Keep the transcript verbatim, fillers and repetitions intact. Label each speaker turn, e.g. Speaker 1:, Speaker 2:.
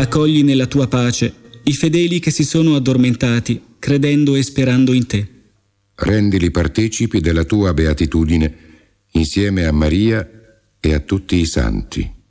Speaker 1: Accogli nella tua pace i fedeli che si sono addormentati, credendo e sperando in te.
Speaker 2: Rendili partecipi della tua beatitudine insieme a Maria e a tutti i santi.